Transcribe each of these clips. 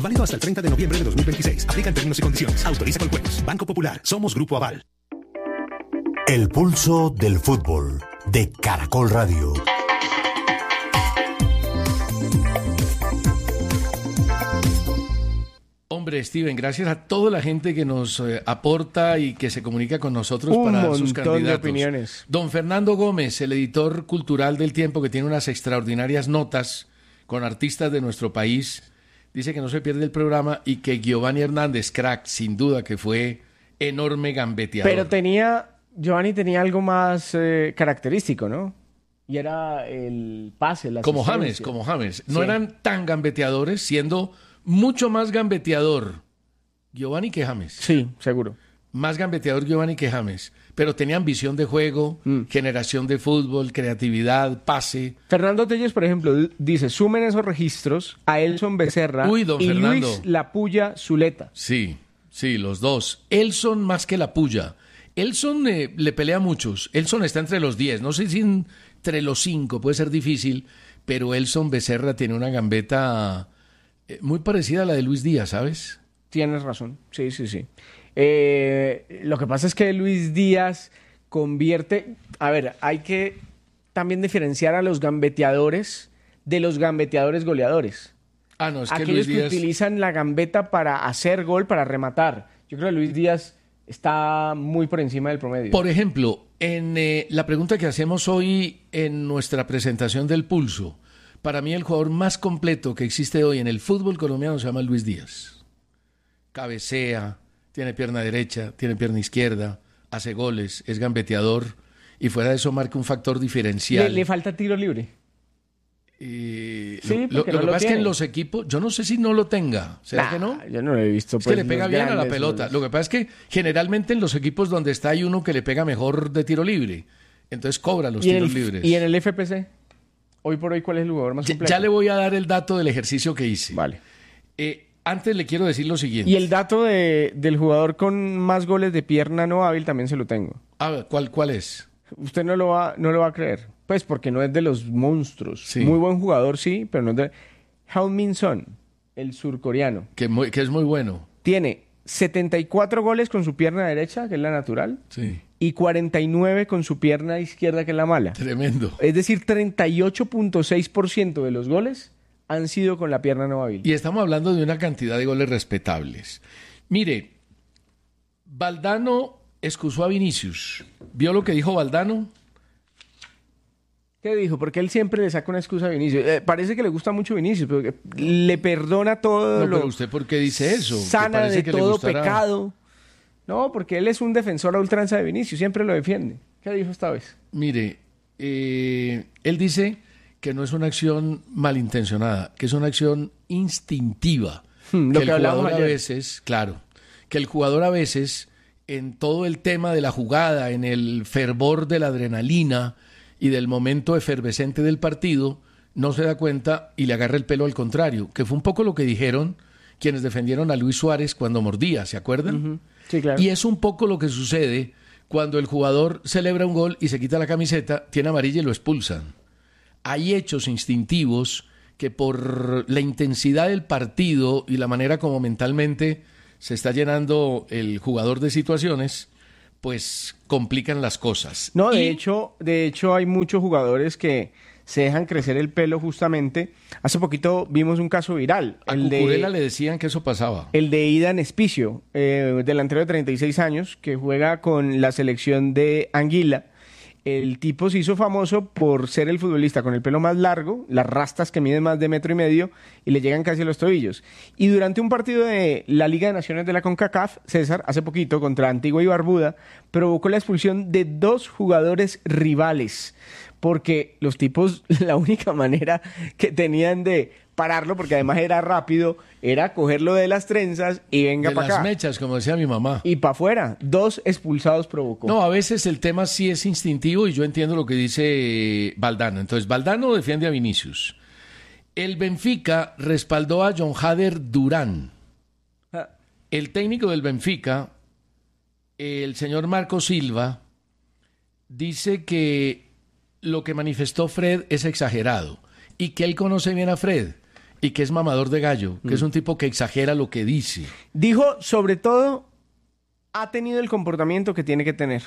Válido hasta el 30 de noviembre de 2026. Aplican términos y condiciones. Autoriza con juegos. Banco Popular. Somos Grupo Aval. El pulso del fútbol de Caracol Radio. Hombre, Steven, gracias a toda la gente que nos aporta y que se comunica con nosotros para sus candidatos. Un montón de opiniones. Don Fernando Gómez, el editor cultural del Tiempo, que tiene unas extraordinarias notas con artistas de nuestro país, dice que no se pierde el programa y que Giovanni Hernández, crack, sin duda que fue enorme gambeteador. Pero Giovanni tenía algo más característico, ¿no? Y era el pase, la asistencia. Como James. No Sí. eran tan gambeteadores, siendo mucho más gambeteador Giovanni que James. Sí, seguro. Más gambeteador Giovanni que James. Pero tenían visión de juego, generación de fútbol, creatividad, pase. Fernando Telles, por ejemplo, dice, sumen esos registros a Elson Becerra Don y Fernando. Luis La Puya Zuleta. Sí, los dos. Elson más que La Puya. Elson le pelea a muchos. Elson está entre los 10. No sé si entre los 5, puede ser difícil, pero Elson Becerra tiene una gambeta muy parecida a la de Luis Díaz, ¿sabes? Tienes razón, sí. Lo que pasa es que Luis Díaz convierte... A ver, hay que también diferenciar a los gambeteadores de los gambeteadores goleadores. No, es que Aquellos Luis Díaz... que utilizan la gambeta para hacer gol, para rematar. Yo creo que Luis Díaz está muy por encima del promedio. Por ejemplo, en la pregunta que hacemos hoy en nuestra presentación del Pulso, para mí el jugador más completo que existe hoy en el fútbol colombiano se llama Luis Díaz. Cabecea, tiene pierna derecha, tiene pierna izquierda, hace goles, es gambeteador y fuera de eso marca un factor diferencial. ¿Le falta tiro libre? Sí, lo que pasa es que en los equipos, yo no sé si no lo tenga, ¿será que no? Yo no lo he visto. Es que le pega bien a la pelota. Lo que pasa es que generalmente en los equipos donde está hay uno que le pega mejor de tiro libre, entonces cobra los tiros libres. ¿Y en el FPC? Hoy por hoy, ¿cuál es el jugador más completo? Ya le voy a dar el dato del ejercicio que hice. Vale. Antes le quiero decir lo siguiente. Y el dato del jugador con más goles de pierna no hábil también se lo tengo. A ver, ¿cuál es? Usted no lo va a creer. Pues porque no es de los monstruos. Sí. Muy buen jugador, sí, pero no es de... Heung-min Son, el surcoreano. Que es muy bueno. Tiene 74 goles con su pierna derecha, que es la natural, Sí. y 49 con su pierna izquierda, que es la mala. Tremendo. Es decir, 38.6% de los goles han sido con la pierna no hábil. Y estamos hablando de una cantidad de goles respetables. Mire, Valdano excusó a Vinicius. ¿Vio lo que dijo Valdano? ¿Qué dijo? Porque él siempre le saca una excusa a Vinicius. Parece que le gusta mucho Vinicius, pero que le perdona todo No, pero ¿usted por qué dice eso? ¿Que sana parece de que le todo gustará? pecado. No, porque él es un defensor a ultranza de Vinicius, siempre lo defiende. ¿Qué dijo esta vez? Mire, él dice que no es una acción malintencionada, que es una acción instintiva. Lo que que el hablábamos jugador a ayer. veces, claro, que el jugador a veces, en todo el tema de la jugada, en el fervor de la adrenalina y del momento efervescente del partido, no se da cuenta y le agarra el pelo al contrario, que fue un poco lo que dijeron quienes defendieron a Luis Suárez cuando mordía, ¿se acuerdan? Sí, claro. Y es un poco lo que sucede cuando el jugador celebra un gol y se quita la camiseta, tiene amarilla y lo expulsan. Hay hechos instintivos que por la intensidad del partido y la manera como mentalmente se está llenando el jugador de situaciones, pues complican las cosas. No, de Y- hecho hay muchos jugadores que se dejan crecer el pelo justamente. Hace poquito vimos un caso viral. A Cucurella le decían que eso pasaba. El de Idan Espicio, delantero de 36 años, que juega con la selección de Anguila. El tipo se hizo famoso por ser el futbolista con el pelo más largo, las rastas que miden más de 1,5 metros y le llegan casi a los tobillos. Y durante un partido de la Liga de Naciones de la CONCACAF, César, hace poquito, contra Antigua y Barbuda, provocó la expulsión de 2 jugadores rivales. Porque los tipos, la única manera que tenían de pararlo, porque además era rápido, era cogerlo de las trenzas y venga De para las acá. mechas, como decía mi mamá. Y para afuera. 2 expulsados provocó. No, a veces el tema sí es instintivo y yo entiendo lo que dice Valdano. Entonces, Valdano defiende a Vinicius. El Benfica respaldó a John Hader Durán. Ah. El técnico del Benfica, el señor Marco Silva, dice que lo que manifestó Fred es exagerado y que él conoce bien a Fred Y que es mamador de gallo, que es un tipo que exagera lo que dice. Dijo, sobre todo, ha tenido el comportamiento que tiene que tener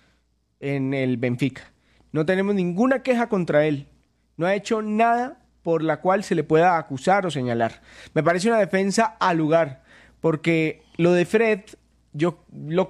en el Benfica. No tenemos ninguna queja contra él. No ha hecho nada por la cual se le pueda acusar o señalar. Me parece una defensa al lugar, porque lo de Fred yo lo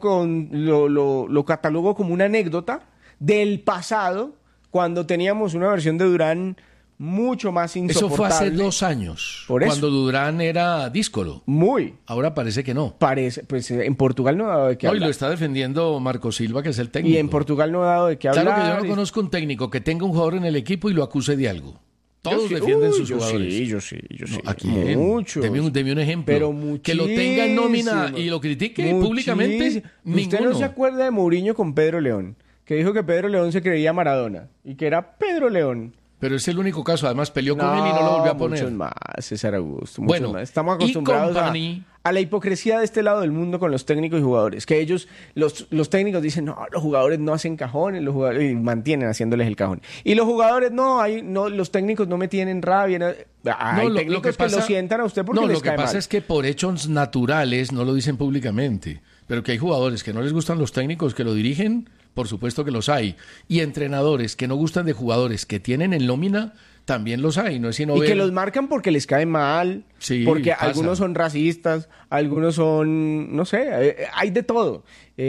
catalogo como una anécdota del pasado, cuando teníamos una versión de Durán mucho más insoportable. Eso fue hace 2 años, Por eso. cuando Durán era díscolo. Muy. Ahora parece que no. Parece, pues en Portugal no ha dado de qué No, y hablar. lo está defendiendo Marco Silva, que es el técnico. Y en Portugal no ha dado de qué hablar. Claro que yo no conozco un técnico que tenga un jugador en el equipo y lo acuse de algo. Todos Yo sí, defienden uy, sus jugadores. Yo sí. ¿A quién? Muchos. Deme un ejemplo. Pero que lo tenga en nómina muchísimos. y lo critique públicamente, Muchísimos. ninguno. ¿Usted no se acuerda de Mourinho con Pedro León? Que dijo que Pedro León se creía Maradona y que era Pedro León. Pero es el único caso. Además, peleó con él y no lo volvió a poner. Muchos más, César Augusto. Muchos Bueno, más. Estamos y acostumbrados Company- a la hipocresía de este lado del mundo con los técnicos y jugadores. Que ellos, los técnicos dicen, no, los jugadores no hacen cajones, los jugadores, y mantienen haciéndoles el cajón. Y los jugadores, no, los técnicos no me tienen rabia. No. Hay técnicos que lo sientan a usted porque no, les lo que cae pasa mal. es que por hechos naturales no lo dicen públicamente. Pero que hay jugadores que no les gustan los técnicos que lo dirigen, por supuesto que los hay. Y entrenadores que no gustan de jugadores que tienen en nómina, también los hay. No es sino Y ver- que los marcan porque les cae mal, Sí, porque pasa. algunos son racistas, algunos son, no sé, hay de todo.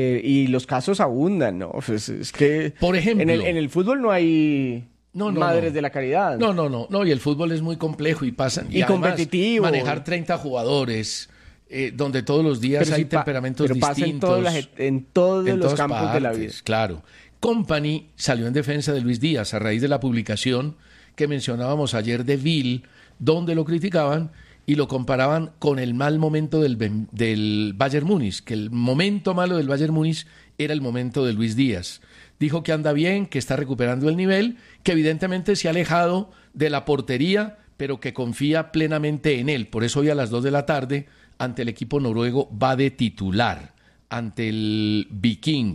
Y los casos abundan, ¿no? Pues es que Por ejemplo- en el fútbol no hay madres de la caridad. No, y el fútbol es muy complejo y pasan. Y además, competitivo. manejar 30 jugadores, donde todos los días Pero hay sí temperamentos pero pasa distintos. en todos en los todas campos de la vida. partes, claro. Company salió en defensa de Luis Díaz a raíz de la publicación que mencionábamos ayer de Bill, donde lo criticaban y lo comparaban con el mal momento del Bayern Múnich, que el momento malo del Bayern Múnich era el momento de Luis Díaz. Dijo que anda bien, que está recuperando el nivel, que evidentemente se ha alejado de la portería, pero que confía plenamente en él. Por eso hoy a las 2 de la tarde, ante el equipo noruego, va de titular, ante el Viking.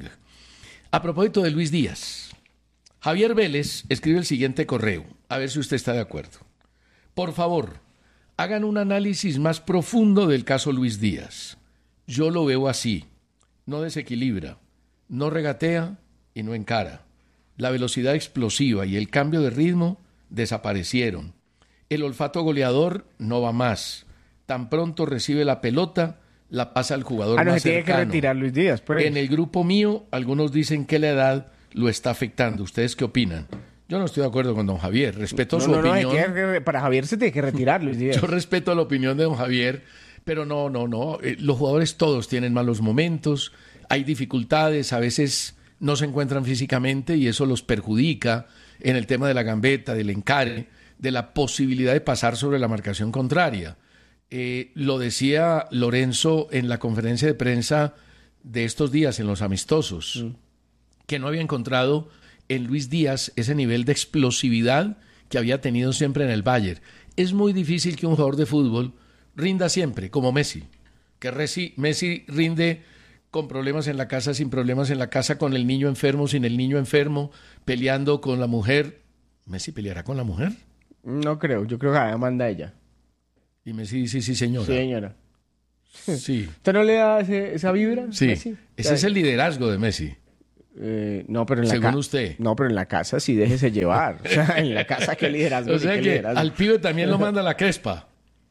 A propósito de Luis Díaz, Javier Vélez escribe el siguiente correo, a ver si usted está de acuerdo. Por favor, hagan un análisis más profundo del caso Luis Díaz. Yo lo veo así, no desequilibra, no regatea y no encara. La velocidad explosiva y el cambio de ritmo desaparecieron. El olfato goleador no va más. Tan pronto recibe la pelota, la pasa al jugador No más se tiene que cercano. retirar Luis Díaz. Pues. En el grupo mío, algunos dicen que la edad lo está afectando. ¿Ustedes qué opinan? Yo no estoy de acuerdo con don Javier. Respeto su opinión. Para Javier se tiene que retirar Luis Díaz. Yo respeto la opinión de don Javier, pero no. Los jugadores todos tienen malos momentos, hay dificultades, a veces no se encuentran físicamente y eso los perjudica en el tema de la gambeta, del encare, de la posibilidad de pasar sobre la marcación contraria. Lo decía Lorenzo en la conferencia de prensa de estos días en los amistosos, que no había encontrado en Luis Díaz ese nivel de explosividad que había tenido siempre en el Bayern. Es muy difícil que un jugador de fútbol rinda siempre, como Messi. Que Messi rinde con problemas en la casa, sin problemas en la casa, con el niño enfermo, sin el niño enfermo, peleando con la mujer. ¿Messi peleará con la mujer? No creo, yo creo que la manda ella. Y Messi dice, sí, señora. Sí, señora. Sí. ¿Usted no le da esa vibra? Sí, Messi? ese es el liderazgo de Messi. No, pero en la Según usted. No, pero en la casa sí déjese llevar. O sea, en la casa qué liderazgo. O sea qué que liderazgo. al pibe también lo manda la Crespa.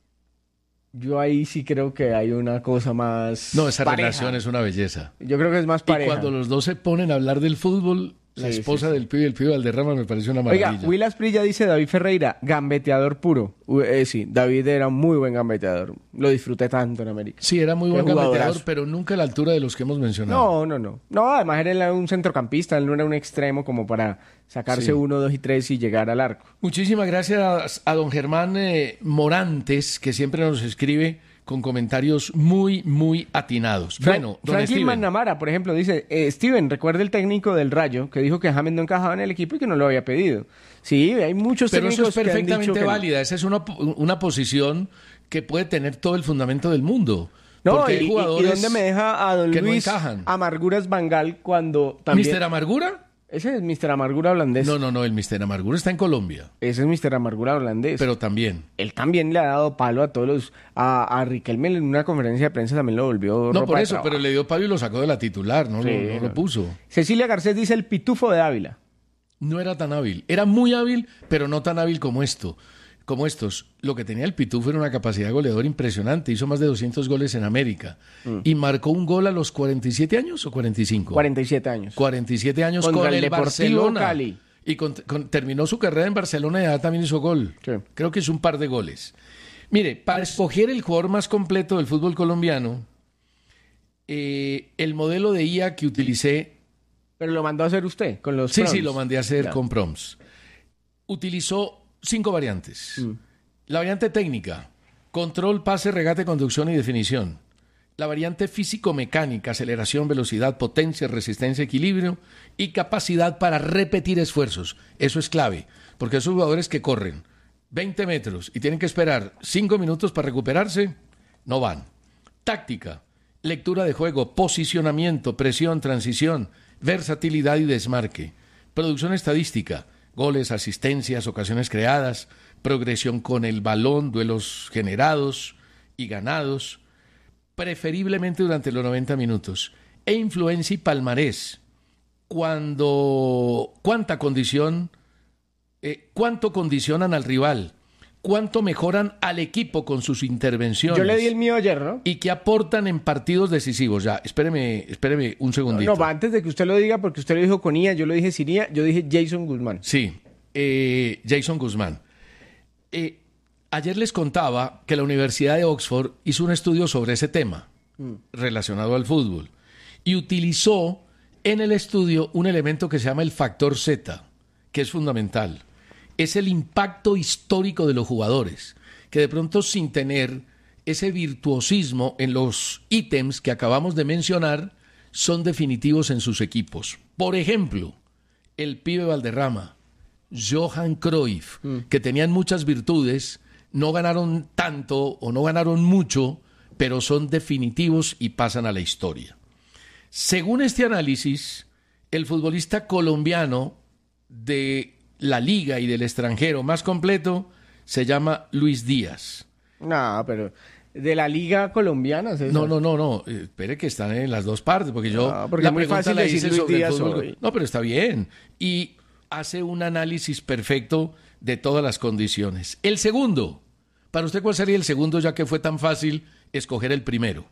Yo ahí sí creo que hay una cosa más No, esa pareja. relación es una belleza. Yo creo que es más Y pareja. cuando los dos se ponen a hablar del fútbol, la Sí, esposa sí, sí. del pibe y el pibe Valderrama me parece una maravilla. Oiga, Will Asprilla dice David Ferreira, gambeteador puro. Sí, David era un muy buen gambeteador. Lo disfruté tanto en América. Sí, era muy buen Qué jugadorazo. gambeteador, pero nunca a la altura de los que hemos mencionado. No, además era un centrocampista, él no era un extremo como para sacarse Sí. 1, 2 y 3 y llegar al arco. Muchísimas gracias a don Germán Morantes, que siempre nos escribe con comentarios muy, muy atinados. Bueno, don Franklin Steven. McNamara, por ejemplo, dice, Steven, recuerda el técnico del Rayo que dijo que James no encajaba en el equipo y que no lo había pedido. Sí, hay muchos Pero eso técnicos es que han dicho perfectamente que no. válida. Esa es una posición que puede tener todo el fundamento del mundo. No, Porque hay y jugadores dónde me deja a don que no Luis encajan. Amarguras Bangal cuando también... ¿Mister Amargura? Ese es Mr. Amargura holandés. No, el Mister Amargura está en Colombia, Ese es Mr. Amargura holandés. pero también. Él también le ha dado palo a todos los... A Riquelme en una conferencia de prensa también lo volvió No, ropa por de eso, trabajo. pero le dio palo y lo sacó de la titular, no, Sí, no lo puso. Cecilia Garcés dice el pitufo de Ávila. No era tan hábil. Era muy hábil, pero no tan hábil como esto. Como estos. Lo que tenía el Pitufo era una capacidad goleadora impresionante. Hizo más de 200 goles en América. Y marcó un gol a los 47 años o 45. 47 años. 47 años Contra con el el Deportivo Barcelona. Cali. Y terminó su carrera en Barcelona y ya también hizo gol. Sí. Creo que hizo un par de goles. Mire, para escoger el jugador más completo del fútbol colombiano, el modelo de IA que utilicé. Pero lo mandó a hacer usted con los Sí, proms. sí, lo mandé a hacer Ya. con prompts. Utilizó 5 variantes. La variante técnica, control, pase, regate, conducción y definición. La variante físico-mecánica, aceleración, velocidad, potencia, resistencia, equilibrio y capacidad para repetir esfuerzos. Eso es clave, porque esos jugadores que corren 20 metros y tienen que esperar 5 minutos para recuperarse, no van. Táctica, lectura de juego, posicionamiento, presión, transición, versatilidad y desmarque. Producción estadística, goles, asistencias, ocasiones creadas, progresión con el balón, duelos generados y ganados, preferiblemente durante los 90 minutos. E influencia y palmarés. Cuánta condición, cuánto condicionan al rival, cuánto mejoran al equipo con sus intervenciones. Yo le di el mío ayer, ¿no? Y que aportan en partidos decisivos. Ya, espéreme un segundito. No, antes de que usted lo diga, porque usted lo dijo con IA, yo lo dije sin IA, yo dije Jason Guzmán. Sí, Jason Guzmán. Ayer les contaba que la Universidad de Oxford hizo un estudio sobre ese tema relacionado al fútbol y utilizó en el estudio un elemento que se llama el factor Z, que es fundamental. Es el impacto histórico de los jugadores, que de pronto sin tener ese virtuosismo en los ítems que acabamos de mencionar, son definitivos en sus equipos. Por ejemplo, el pibe Valderrama, Johan Cruyff, que tenían muchas virtudes, no ganaron tanto o no ganaron mucho, pero son definitivos y pasan a la historia. Según este análisis, el futbolista colombiano de la liga y del extranjero más completo se llama Luis Díaz. No, pero de la liga colombiana, César. No. Espere que están en las dos partes, porque yo No, porque la es muy pregunta fácil la decir hice Luis sobre el Díaz fútbol. hoy. No, pero está bien. Y hace un análisis perfecto de todas las condiciones. El segundo, para usted, ¿cuál sería el segundo, ya que fue tan fácil escoger el primero?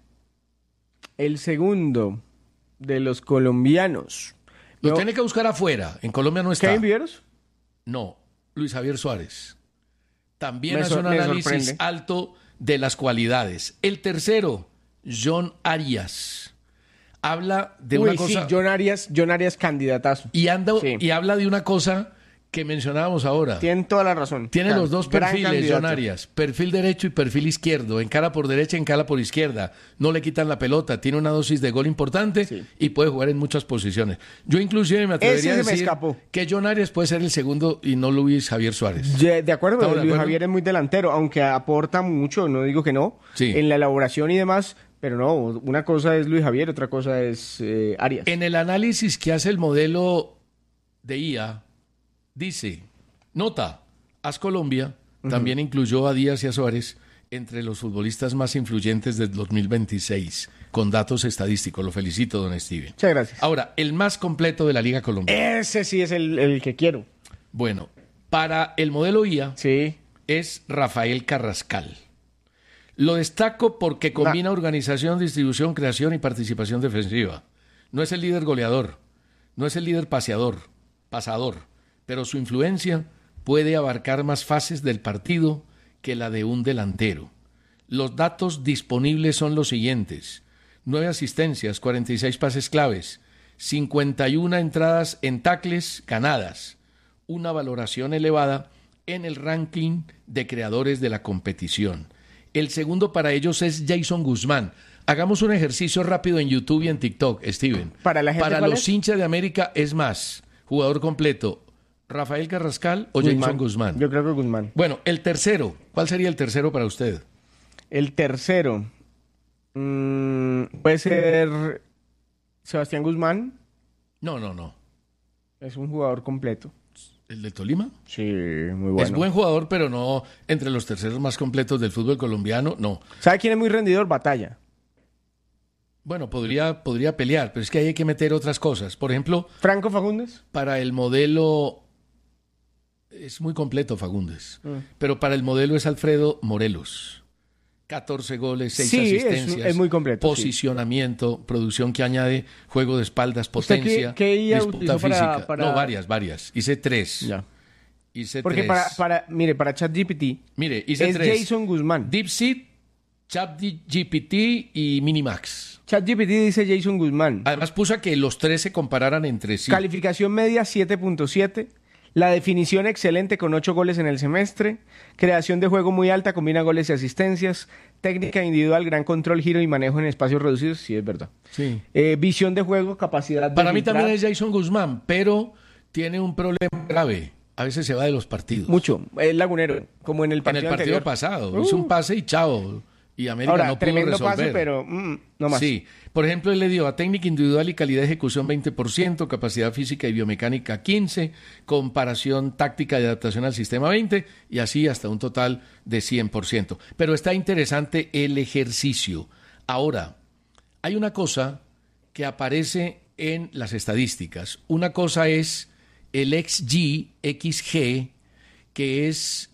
El segundo de los colombianos. Lo No, tiene que buscar afuera. En Colombia no está. ¿Kevin Viveros? No, Luis Javier Suárez. También Me hace un me análisis sorprende. alto de las cualidades. El tercero, John Arias. Habla de Uy, una cosa... sí, John Arias candidatazo. Y Sí. y habla de una cosa que mencionábamos ahora. Tienen toda la razón. Tiene los dos Gran perfiles, candidato. John Arias. Perfil derecho y perfil izquierdo. Encara por derecha, encara por izquierda. No le quitan la pelota. Tiene una dosis de gol importante Sí. y puede jugar en muchas posiciones. Yo inclusive me atrevería Ese a se me decir escapó. que John Arias puede ser el segundo y no Luis Javier Suárez. De acuerdo, ¿Estamos de Luis acuerdo? Javier es muy delantero, aunque aporta mucho, no digo que no, Sí. en la elaboración y demás, pero no, una cosa es Luis Javier, otra cosa es Arias. En el análisis que hace el modelo de IA, dice, nota, AS Colombia también incluyó a Díaz y a Suárez entre los futbolistas más influyentes del 2026, con datos estadísticos. Lo felicito, don Steven. Muchas gracias. Ahora, el más completo de la Liga Colombiana. Ese sí es el que quiero. Bueno, para el modelo IA Sí. es Rafael Carrascal. Lo destaco porque combina organización, distribución, creación y participación defensiva. No es el líder goleador, no es el líder pasador, pero su influencia puede abarcar más fases del partido que la de un delantero. Los datos disponibles son los siguientes: 9 asistencias, 46 pases claves, 51 entradas en tacles ganadas, una valoración elevada en el ranking de creadores de la competición. El segundo para ellos es Jason Guzmán. Hagamos un ejercicio rápido en YouTube y en TikTok, Steven. ¿Para la gente Para cuál los es? hinchas de América es más, jugador completo, Rafael Carrascal o Jason Guzmán. Yo creo que Guzmán. Bueno, el tercero, ¿cuál sería el tercero para usted? El tercero puede ser Sebastián Guzmán. No. Es un jugador completo. ¿El de Tolima? Sí, muy bueno. Es buen jugador, pero no entre los terceros más completos del fútbol colombiano, no. ¿Sabe quién es muy rendidor? Batalla. Bueno, podría pelear, pero es que ahí hay que meter otras cosas. Por ejemplo, ¿Franco Fagundes? para el modelo es muy completo Fagundes, pero para el modelo es Alfredo Morelos. 14 goles, 6 Sí, asistencias, es muy completo, posicionamiento, producción que añade juego de espaldas, potencia, qué IA disputa utilizó física. para- No, varias. Hice 3. Ya. Hice Porque 3. para ChatGPT Mire, hice es 3. Jason Guzmán. DeepSeek, ChatGPT y Minimax. ChatGPT dice Jason Guzmán. Además puse a que los 3 se compararan entre sí. Calificación media 7.7. La definición excelente con 8 goles en el semestre. Creación de juego muy alta, combina goles y asistencias. Técnica individual, gran control, giro y manejo en espacios reducidos. Sí, es verdad. Sí. Visión de juego, capacidad de Para mí filtrar. también es Jason Guzmán, pero tiene un problema grave. A veces se va de los partidos. Mucho. Es lagunero, como en el En partido el partido anterior. pasado. Hizo un pase y chao. Y América Ahora, no pudo tremendo resolver. pase, pero no más. Sí. Por ejemplo, él le dio a técnica individual y calidad de ejecución 20%, capacidad física y biomecánica 15%, comparación táctica y adaptación al sistema 20%, y así hasta un total de 100%. Pero está interesante el ejercicio. Ahora, hay una cosa que aparece en las estadísticas. Una cosa es el XG, que es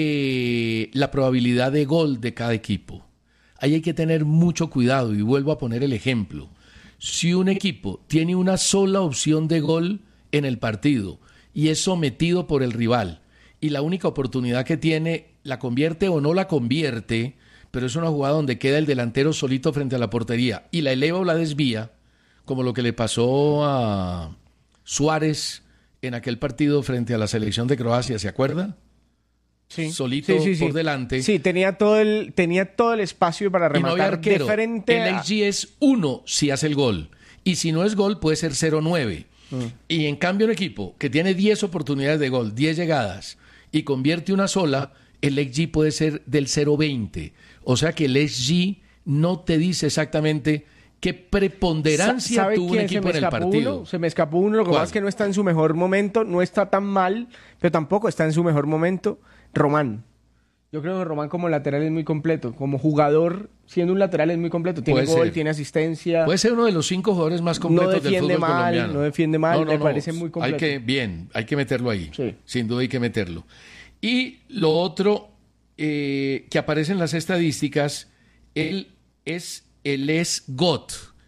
la probabilidad de gol de cada equipo. Ahí hay que tener mucho cuidado y vuelvo a poner el ejemplo. Si un equipo tiene una sola opción de gol en el partido y es sometido por el rival y la única oportunidad que tiene la convierte o no la convierte, pero es una jugada donde queda el delantero solito frente a la portería y la eleva o la desvía, como lo que le pasó a Suárez en aquel partido frente a la selección de Croacia, ¿se acuerda? Sí. Solito por delante. Sí, tenía todo el espacio para Y no había rematar de arquero. frente El XG es 1 si hace el gol. Y si no es gol, puede ser 0-9. Y en cambio, un equipo que tiene 10 oportunidades de gol, 10 llegadas, y convierte una sola, el XG puede ser del 0-20. O sea que el XG no te dice exactamente qué preponderancia ¿Sabe tuvo un quién equipo en el partido. Se me escapó uno, lo que ¿Cuál? pasa es que no está en su mejor momento, no está tan mal, pero tampoco está en su mejor momento. Román. Yo creo que Román como lateral es muy completo. Como jugador, siendo un lateral es muy completo. Tiene Puede gol, ser. tiene asistencia. Puede ser uno de los 5 jugadores más completos del fútbol colombiano. No defiende mal, me parece muy completo. Hay que meterlo ahí. Sí. Sin duda hay que meterlo. Y lo otro que aparece en las estadísticas, él es el SGOT,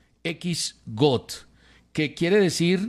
XGOT, que quiere decir,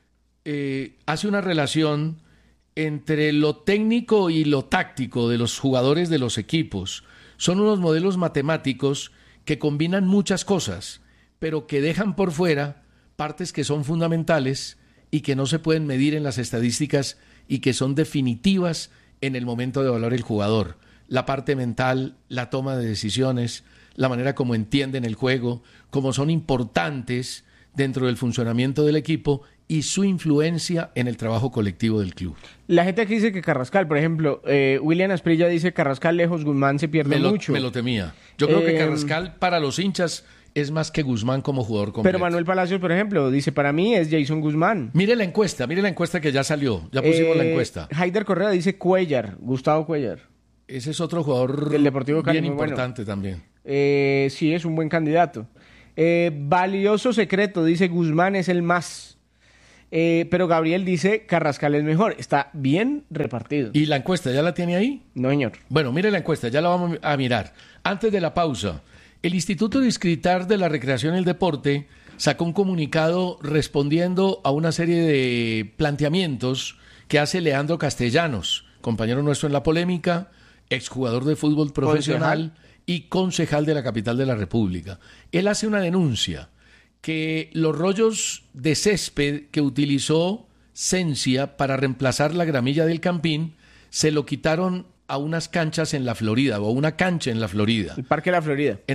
hace una relación entre lo técnico y lo táctico de los jugadores de los equipos. Son unos modelos matemáticos que combinan muchas cosas, pero que dejan por fuera partes que son fundamentales y que no se pueden medir en las estadísticas y que son definitivas en el momento de evaluar el jugador. La parte mental, la toma de decisiones, la manera como entienden el juego, como son importantes dentro del funcionamiento del equipo y su influencia en el trabajo colectivo del club. La gente aquí dice que Carrascal, por ejemplo, William Asprilla dice Carrascal lejos, Guzmán se pierde mucho. Me lo temía. Yo creo que Carrascal para los hinchas es más que Guzmán como jugador completo. Pero Manuel Palacios, por ejemplo, dice, para mí es Jason Guzmán. Mire la encuesta que ya salió. Ya pusimos la encuesta. Haider Correa dice Cuellar, Gustavo Cuellar. Ese es otro jugador del Deportivo Cali, bien muy bueno. importante también. Sí, es un buen candidato. Valioso secreto, dice Guzmán es el más. Pero Gabriel dice Carrascal es mejor. Está bien repartido. ¿Y la encuesta ya la tiene ahí? No, señor. Bueno, mire la encuesta, ya la vamos a mirar. Antes de la pausa, el Instituto Distrital de la Recreación y el Deporte sacó un comunicado respondiendo a una serie de planteamientos que hace Leandro Castellanos, compañero nuestro en la polémica, exjugador de fútbol profesional y concejal de la capital de la República. Él hace una denuncia que los rollos de césped que utilizó Cencia para reemplazar la gramilla del Campín se lo quitaron a unas canchas en la Florida o a una cancha en la Florida. El Parque de la Florida.